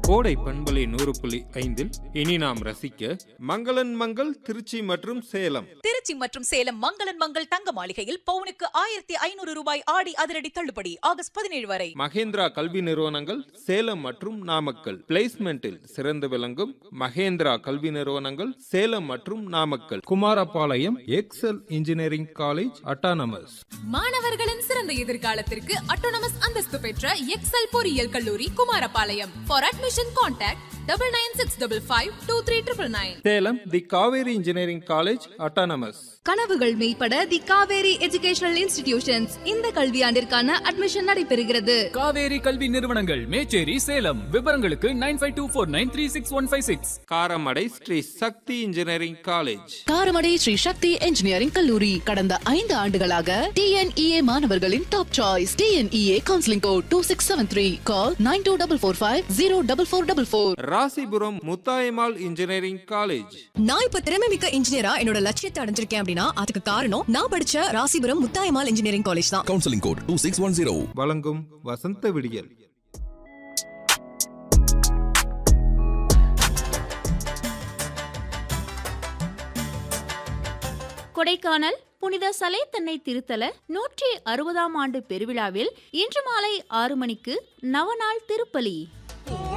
கோடை பண்பலை 100.5 இனி நாம் ரசிக்க மங்களன் மங்கள் திருச்சி மற்றும் சேலம். திருச்சி மற்றும் சேலம் மங்களன் மங்கள் தங்க மாளிகையில் பவுனுக்கு 1500 ரூபாய் ஆடி அதிரடி தள்ளுபடி ஆகஸ்ட் 17 வரை. மகேந்திரா கல்வி நிறுவனங்கள் சேலம் மற்றும் நாமக்கல். பிளேஸ்மெண்டில் சிறந்து விளங்கும் மகேந்திரா கல்வி நிறுவனங்கள் சேலம் மற்றும் Namakkal. Kumarapalayam XL engineering college autonomous. மாணவர்களின் சிறந்த எதிர்காலத்திற்கு அட்டானமஸ் அந்தஸ்து பெற்ற எக்ஸல் பொறியியல் கல்லூரி Kumarapalayam. For admission contact 9965523999. Salem the Kaveri engineering college autonomous. கனவுகள் மெய்ப்பட தி காவேரி எஜுகேஷனல் இன்ஸ்டிடியூஷன்ஸ் இந்த கல்வியாண்டிற்கான அட்மிஷன் நடைபெறுகிறது. காவேரி கல்வி நிறுவனங்கள் மேச்சேரி சேலம். விவரங்களுக்கு 9524936156. காரமடை ஸ்ரீ சக்தி இன்ஜினியரிங் காலேஜ். காரமடை ஸ்ரீ சக்தி இன்ஜினியரிங் கல்லூரி கடந்த 5 ஆண்டுகளாக TNEA மாணவர்களின் top choice. TNEA counselling code 2673. கால் 9244044444. Rasipuram Muthayammal engineering college. நான் இப்ப திறமைமிக்க இன்ஜினியரா என்னோட லட்சியத்தை அடைஞ்சிருக்கேன் அப்படின்னா அதுக்கு காரணம் நான் படிச்ச ராசிபுரம் முத்தாயம்மாள் இன்ஜினியரிங் காலேஜ் தான். Counselling code 2610. வழங்கும் வசந்த விடியல். கொடைக்கானல் புனித சலேத்தன்னை திருத்தல 160ஆம் ஆண்டு பெருவிழாவில் இன்று மாலை 6 மணிக்கு நவநாள் திருப்பலி.